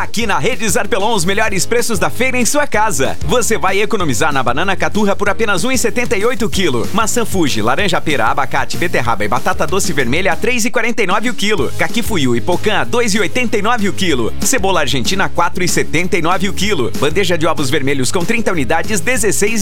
Aqui na Rede Zarpelon, os melhores preços da feira em sua casa. Você vai economizar na banana caturra por apenas R$ 1,78 o quilo. Maçã Fuji, laranja pera, abacate, beterraba e batata doce vermelha a R$ 3,49 o quilo. Caqui fuiu e pocã a R$ 2,89 o quilo. Cebola argentina a R$ 4,79 o quilo. Bandeja de ovos vermelhos com 30 unidades, R$ 16,00.